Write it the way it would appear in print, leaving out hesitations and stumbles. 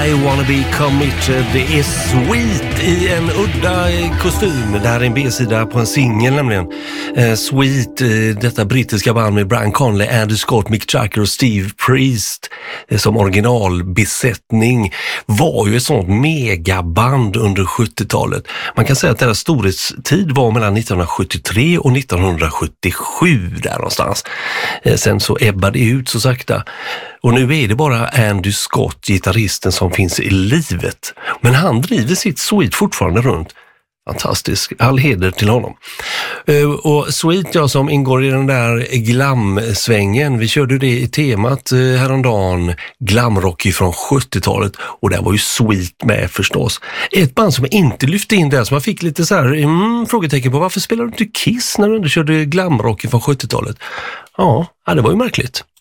I wanna be committed. Det är Sweet i en udda kostym. Det här är en B-sida på en singel nämligen. Sweet, detta brittiska band med Brian Conley, Andy Scott, Mick Jagger och Steve Priest som originalbesättning, var ju ett sånt megaband under 70-talet. Man kan säga att deras storhetstid var mellan 1973 och 1977 där någonstans. Sen så ebbade det ut så sakta. Och nu är det bara Andy Scott, gitarristen, som finns i livet. Men han driver sitt Sweet fortfarande runt. Fantastisk. All heder till honom. Och Sweet, jag som ingår i den där glamsvängen, vi körde det i temat häromdagen, glamrock från 70-talet, och där var ju Sweet med förstås. Ett band som jag inte lyfte in där, som jag fick lite så här frågetecken på, varför spelar du inte Kiss när du körde glamrock från 70-talet? Ja, det var ju märkligt.